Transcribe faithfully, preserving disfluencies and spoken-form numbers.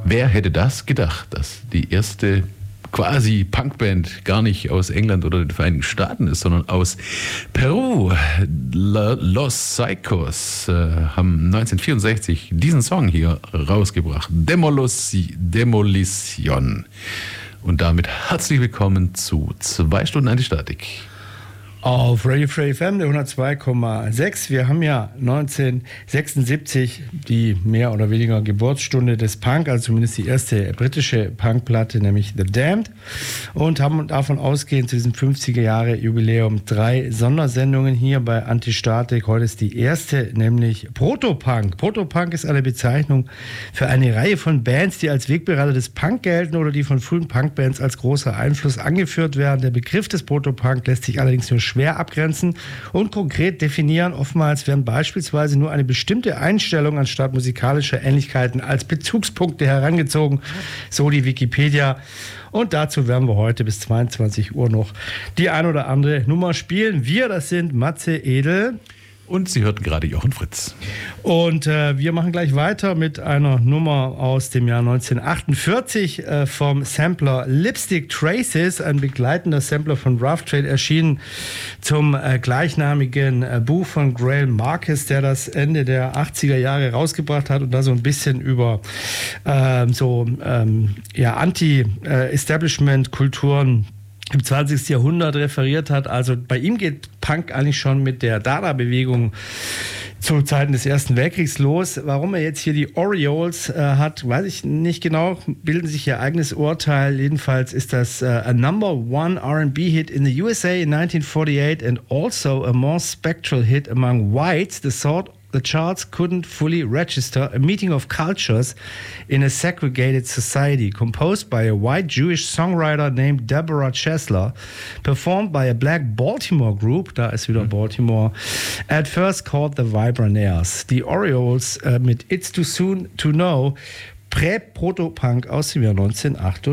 Wer hätte das gedacht, dass die erste quasi Punkband gar nicht aus England oder den Vereinigten Staaten ist, sondern aus Peru. Los Psychos äh, haben neunzehnhundertvierundsechzig diesen Song hier rausgebracht. Demolici- Demolition. Und damit herzlich willkommen zu zwei Stunden Antistatik. Auf Radio Free F M, der hundertzwei Komma sechs. Wir haben ja neunzehnhundertsechsundsiebzig die mehr oder weniger Geburtsstunde des Punk, also zumindest die erste britische Punkplatte, nämlich The Damned. Und haben davon ausgehend zu diesem fünfziger Jahre Jubiläum drei Sondersendungen hier bei Antistatik. Heute ist die erste, nämlich Protopunk. Protopunk ist eine Bezeichnung für eine Reihe von Bands, die als Wegbereiter des Punk gelten oder die von frühen Punkbands als großer Einfluss angeführt werden. Der Begriff des Protopunk lässt sich allerdings nur schwer abgrenzen und konkret definieren. Oftmals werden beispielsweise nur eine bestimmte Einstellung anstatt musikalischer Ähnlichkeiten als Bezugspunkte herangezogen, so die Wikipedia. Und dazu werden wir heute bis zweiundzwanzig Uhr noch die ein oder andere Nummer spielen. Wir, das sind Matze Edel. Und Sie hörten gerade Jochen Fritz. Und äh, wir machen gleich weiter mit einer Nummer aus dem Jahr neunzehnhundertachtundvierzig äh, vom Sampler Lipstick Traces, ein begleitender Sampler von Rough Trade, erschienen zum äh, gleichnamigen äh, Buch von Grail Marcus, der das Ende der achtziger Jahre rausgebracht hat und da so ein bisschen über äh, so ähm, ja, Anti-Establishment-Kulturen im zwanzigsten Jahrhundert referiert hat. Also bei ihm geht Punk eigentlich schon mit der Dada-Bewegung zu Zeiten des Ersten Weltkriegs los. Warum er jetzt hier die Orioles äh, hat, weiß ich nicht genau. Bilden sich ihr eigenes Urteil. Jedenfalls ist das äh, a number one R and B hit in the U S A in nineteen forty-eight and also a more spectral hit among whites, the sort the charts couldn't fully register, a meeting of cultures in a segregated society, composed by a white Jewish songwriter named Deborah Chesler, performed by a black Baltimore group, da ist wieder Baltimore, at first called the Vibranaires. Die Orioles äh, mit It's Too Soon to Know, Prä-Proto-Punk aus dem Jahr neunzehnhundertachtundvierzig.